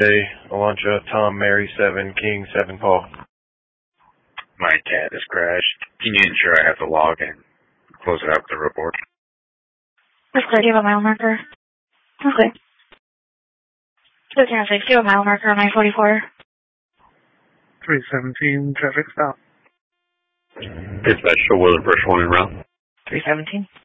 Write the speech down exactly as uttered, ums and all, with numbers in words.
Hey, Alancha, Tom, Mary, seven, King, seven, Paul. My cat has crashed. Can you ensure I have to log and close it out with the report? That's clear. Do you have a mile marker? Okay. So traffic, do you have a mile marker on I forty-four? three seventeen, traffic stop. Dispatch to Willard Brush one en route. three seventeen.